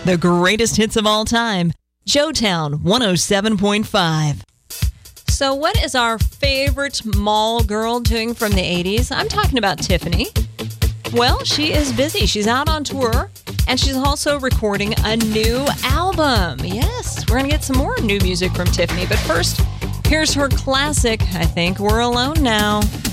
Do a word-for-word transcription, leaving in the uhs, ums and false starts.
The greatest hits of all time. Joetown one oh seven point five. So what is our favorite mall girl doing from the eighties? I'm talking about Tiffany. Well, she is busy. She's out on tour, and she's also recording a new album. Yes, we're going to get some more new music from Tiffany. But first, here's her classic, I Think We're Alone Now.